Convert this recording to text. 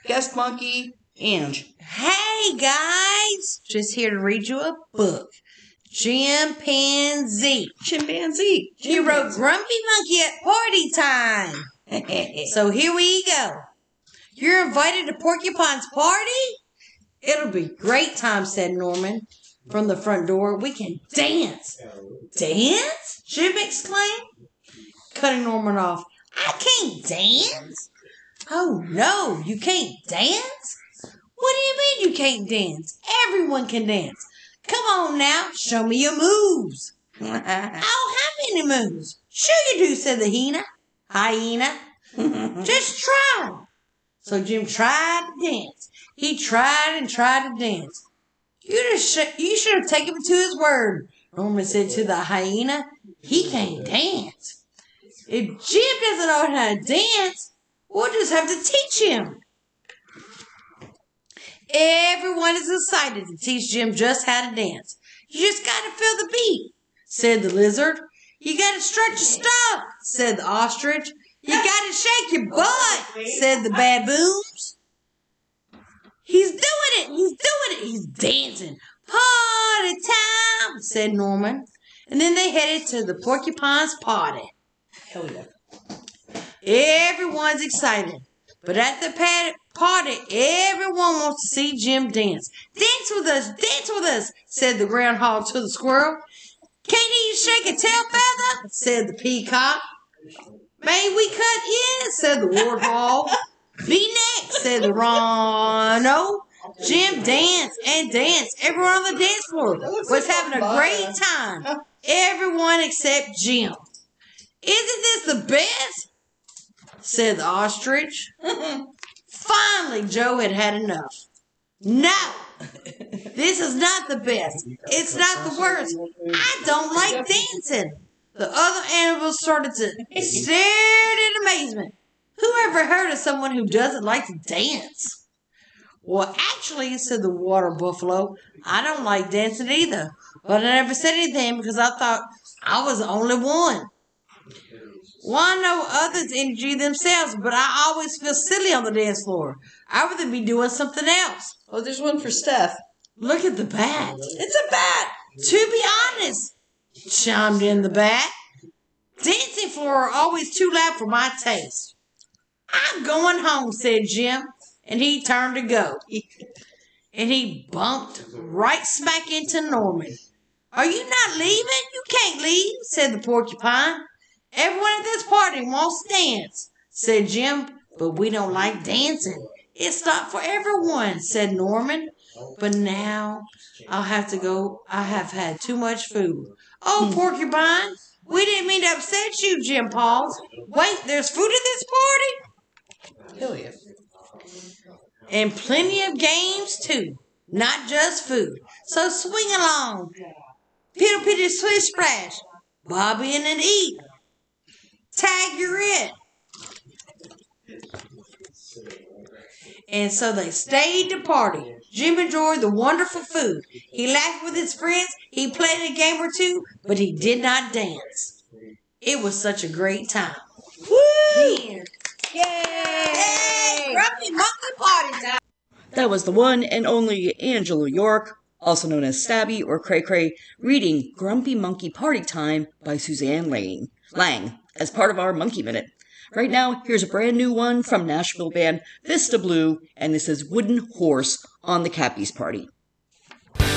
guest monkey, Ange. Hey guys, just here to read you a book. Chimpanzee. Chimpanzee. He wrote Grumpy Monkey at Party Time. So here we go. You're invited to Porcupine's party? It'll be a great time, said Norman. From the front door, we can dance. Dance? Jim exclaimed, cutting Norman off. I can't dance. Oh no, you can't dance? What do you mean you can't dance? Everyone can dance. Come on now, show me your moves. I don't have any moves. Sure you do, said the hyena. Just try. So Jim tried to dance. He tried and tried to dance. You should have taken him to his word, Norman said to the hyena. He can't dance. If Jim doesn't know how to dance, we'll just have to teach him. Everyone is excited to teach Jim just how to dance. You just got to feel the beat, said the lizard. You got to strut your stuff, said the ostrich. You got to shake your butt, said the baboons. He's doing it, he's dancing. Party time, said Norman. And then they headed to the Porcupine's party. Hell yeah. Everyone's excited. But at the party, everyone wants to see Jim dance. Dance with us, said the groundhog to the squirrel. Can't he shake a tail feather, said the peacock. May we cut in, said the warthog. Be next, said the rhino. Jim danced and danced. Everyone on the dance floor was having a great time. Everyone except Jim. Isn't this the best? Said the ostrich. Finally, Joe had had enough. No, this is not the best. It's not the worst. I don't like dancing. The other animals started to stare in amazement. Who ever heard of someone who doesn't like to dance? Well, actually, said the water buffalo, I don't like dancing either. But I never said anything because I thought I was the only one. Well, I know others enjoy themselves, but I always feel silly on the dance floor. I'd rather be doing something else. Oh, there's one for Steph. Look at the bat. It's a bat. To be honest, chimed in the bat, dancing floor are always too loud for my taste. I'm going home, said Jim, and he turned to go. And he bumped right smack into Norman. Are you not leaving? You can't leave, said the porcupine. Everyone at this party wants to dance, said Jim, but we don't like dancing. It's not for everyone, said Norman. But now I'll have to go. I have had too much food. Oh, porcupine, we didn't mean to upset you, Jim paused. Wait, there's food at this party? Hell yeah. And plenty of games, too. Not just food. So swing along. Piddle pitty splish splash. Bob in and eat. Tag you're it. And so they stayed to party. Jim enjoyed the wonderful food. He laughed with his friends. He played a game or two, but he did not dance. It was such a great time. Woo! Yay! Grumpy Monkey Party time. That was the one and only Angela York, also known as Stabby or Cray Cray, reading Grumpy Monkey Party Time by Suzanne Lang, as part of our Monkey Minute. Right now, here's a brand new one from Nashville band Vista Blue, and this is Wooden Horse on the Cappies Party.